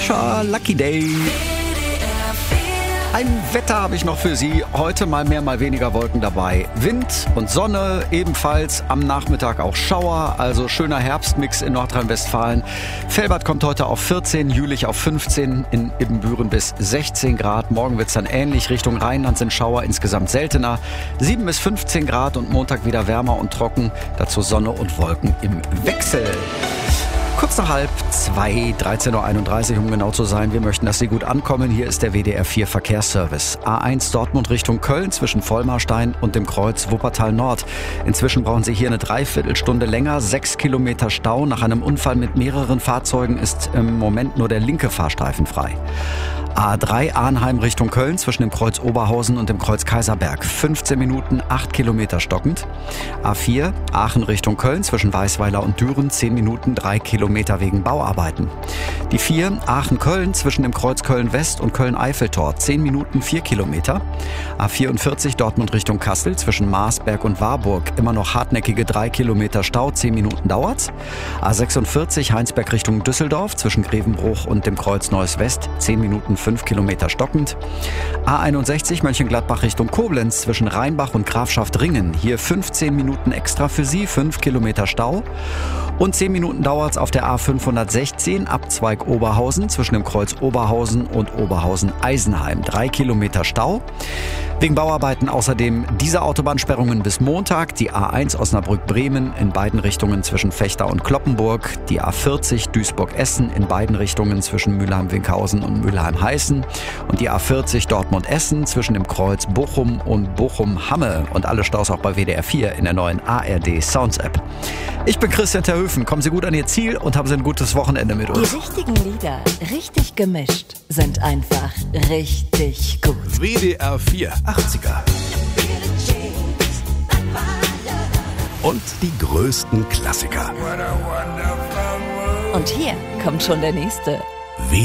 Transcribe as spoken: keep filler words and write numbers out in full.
Kesha, Lucky Day. Ein Wetter habe ich noch für Sie. Heute mal mehr, mal weniger Wolken dabei. Wind und Sonne, ebenfalls am Nachmittag auch Schauer, also schöner Herbstmix in Nordrhein-Westfalen. Velbert kommt heute auf vierzehn, Jülich auf fünfzehn, in Ibbenbüren bis sechzehn Grad. Morgen wird es dann ähnlich, Richtung Rheinland sind Schauer insgesamt seltener. sieben bis fünfzehn Grad und Montag wieder wärmer und trocken. Dazu Sonne und Wolken im Wechsel. Kurz nach halb zwei, dreizehn Uhr einunddreißig, um genau zu sein. Wir möchten, dass Sie gut ankommen. Hier ist der W D R vier Verkehrsservice. A eins Dortmund Richtung Köln zwischen Vollmarstein und dem Kreuz Wuppertal Nord. Inzwischen brauchen Sie hier eine Dreiviertelstunde länger. Sechs Kilometer Stau. Nach einem Unfall mit mehreren Fahrzeugen ist im Moment nur der linke Fahrstreifen frei. A drei Arnheim Richtung Köln zwischen dem Kreuz Oberhausen und dem Kreuz Kaiserberg. fünfzehn Minuten, acht Kilometer stockend. A vier Aachen Richtung Köln zwischen Weißweiler und Düren. zehn Minuten, drei Kilometer wegen Bauarbeiten. Die vier Aachen-Köln zwischen dem Kreuz Köln-West und Köln-Eiffeltor. zehn Minuten, vier Kilometer. A vierundvierzig Dortmund Richtung Kassel zwischen Marsberg und Warburg. Immer noch hartnäckige drei Kilometer Stau. zehn Minuten dauert's. A sechsundvierzig Heinsberg Richtung Düsseldorf zwischen Grevenbruch und dem Kreuz Neuss West. zehn Minuten, fünf Kilometer stockend. A einundsechzig Mönchengladbach Richtung Koblenz zwischen Rheinbach und Grafschaft Ringen. Hier fünfzehn Minuten extra für Sie, fünf Kilometer Stau. Und zehn Minuten dauert es auf der A fünfhundertsechzehn Abzweig Oberhausen zwischen dem Kreuz Oberhausen und Oberhausen-Eisenheim. Drei Kilometer Stau. Wegen Bauarbeiten außerdem diese Autobahnsperrungen bis Montag. Die A eins Osnabrück-Bremen in beiden Richtungen zwischen Vechta und Kloppenburg. Die A vierzig Duisburg-Essen in beiden Richtungen zwischen Mülheim-Winkhausen und Mülheim-Heißen. Und die A vierzig Dortmund-Essen zwischen dem Kreuz Bochum und Bochum-Hamme. Und alle Staus auch bei W D R vier in der neuen A R D Sounds App. Ich bin Christian Terhöfen. Kommen Sie gut an Ihr Ziel und haben Sie ein gutes Wochenende mit uns. Die richtigen Lieder, richtig gemischt, sind einfach richtig gut. W D R vier achtziger. Und die größten Klassiker. Und hier kommt schon der nächste. W